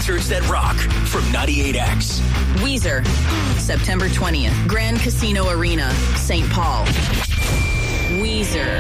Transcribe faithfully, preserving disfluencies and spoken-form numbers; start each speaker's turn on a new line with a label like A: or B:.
A: Concerts that rock from ninety-eight X.
B: Weezer, September twentieth, Grand Casino Arena, Saint Paul. Weezer.